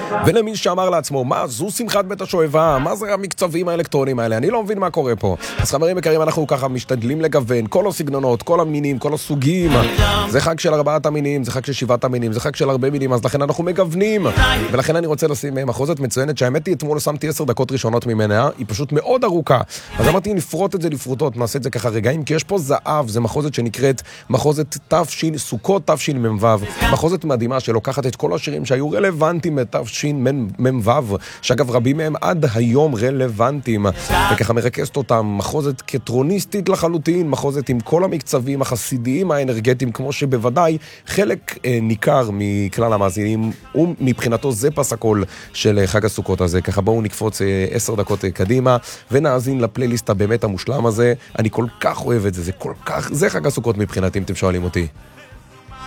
ולמי שאמר לעצמו, מה זו שמחת בית השואבה? מה זה המקצבים האלקטרונים האלה? אני לא מבין מה קורה פה. אז חברים יקרים, אנחנו ככה משתדלים לגוון כל הסגנונות, כל המינים, כל הסוגים. זה חג של 4 המינים, זה חג של 7 המינים, זה חג של הרבה מינים, אז לכן אנחנו מגוונים. ולכן אני רוצה לשים מחוזת מצוינת, שהאמת היא אתמול שמתי 10 דקות ראשונות ממנה, היא פשוט מאוד ארוכה. אז אמרתי נפרוט את זה לפרוטות, נעשה את זה ככה רגעים, כי יש פה זהב, זה מחוזת שנקראת מחוזת תפשין, סוכות תפשין ממבב. מחוזת מדהימה שלוקחת את כל השירים שהיו רלוונטיים בתפשין ממבב, שאגב רבים מהם עד היום רלוונטיים, וככה מרכזת אותם. מחוזת קטרוניסטית לחלוטין, מחוזת עם כל המקצבים החסידיים האנרגטיים, כמו שבוודאי חלק ניכר מכלל המאזינים, ומבחינתו זה פס הכל של חג הסוכות הזה. ככה בואו נקפוץ 10 דקות קדימה ונאזין לפלייליסט הבאמת המושלם הזה. אני כל כך אוהב את זה, זה חג הסוכות מבחינתי אם אתם שואלים אותי.